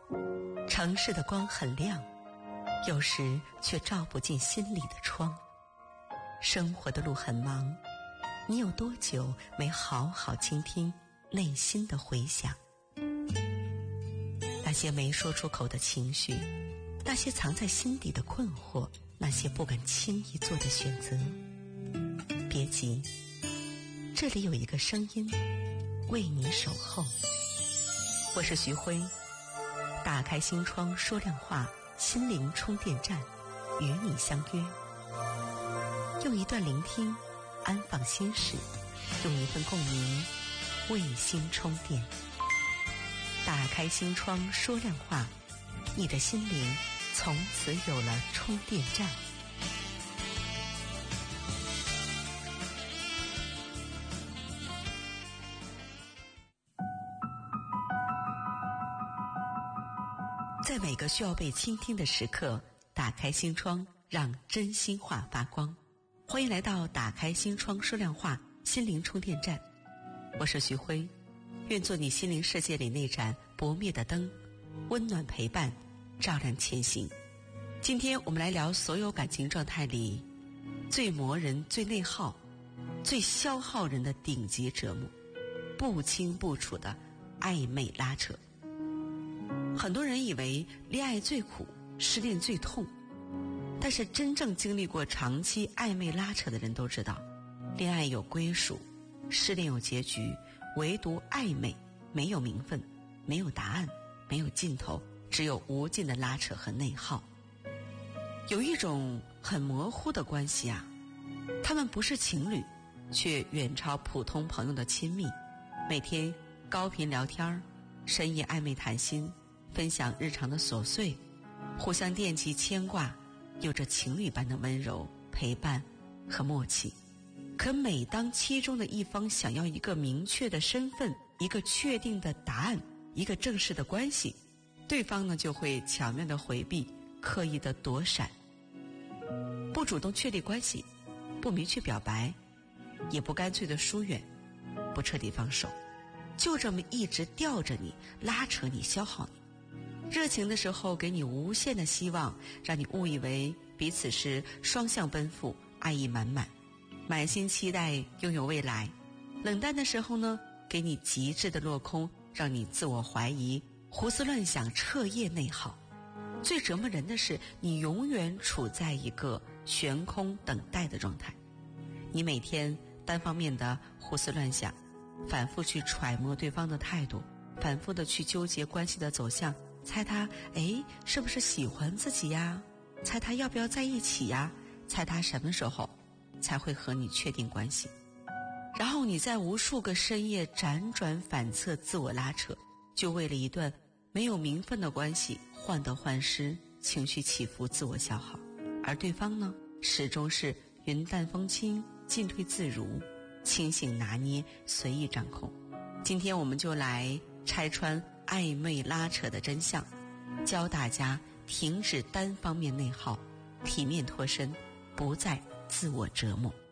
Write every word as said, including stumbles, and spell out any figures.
城市的光很亮，有时却照不进心里的窗。生活的路很忙，你有多久没好好倾听内心的回响？那些没说出口的情绪，那些藏在心底的困惑，那些不敢轻易做的选择。别急，这里有一个声音为你守候。我是徐辉，打开心窗说亮话，心灵充电站，与你相约。用一段聆听安放心事，用一份共鸣为心充电。打开心窗说亮话，你的心灵从此有了充电站。在每个需要被倾听的时刻，打开心窗，让真心话发光。欢迎来到打开心窗说亮话心灵充电站，我是徐辉，愿做你心灵世界里那盏不灭的灯，温暖陪伴，照亮前行。今天我们来聊所有感情状态里最磨人、最内耗、最消耗人的顶级折磨，不清不楚的暧昧拉扯。很多人以为恋爱最苦，失恋最痛，但是真正经历过长期暧昧拉扯的人都知道，恋爱有归属，失恋有结局，唯独暧昧没有名分，没有答案，没有尽头，只有无尽的拉扯和内耗。有一种很模糊的关系啊，他们不是情侣，却远超普通朋友的亲密，每天高频聊天，深夜暧昧谈心，分享日常的琐碎，互相惦记牵挂，有着情侣般的温柔陪伴和默契。可每当其中的一方想要一个明确的身份，一个确定的答案，一个正式的关系，对方呢就会巧妙的回避，刻意的躲闪，不主动确立关系，不明确表白，也不干脆的疏远，不彻底放手，就这么一直吊着你，拉扯你，消耗你。热情的时候给你无限的希望，让你误以为彼此是双向奔赴，爱意满满，满心期待拥有未来。冷淡的时候呢，给你极致的落空，让你自我怀疑，胡思乱想，彻夜内耗。最折磨人的是，你永远处在一个悬空等待的状态。你每天单方面的胡思乱想，反复去揣摩对方的态度，反复的去纠结关系的走向，猜他诶是不是喜欢自己呀？猜他要不要在一起呀？猜他什么时候才会和你确定关系？然后你在无数个深夜辗转反侧，自我拉扯，就为了一段没有名分的关系患得患失，情绪起伏，自我消耗。而对方呢，始终是云淡风轻，进退自如，清醒拿捏，随意掌控。今天我们就来拆穿暧昧拉扯的真相，教大家停止单方面内耗，体面脱身，不再自我折磨。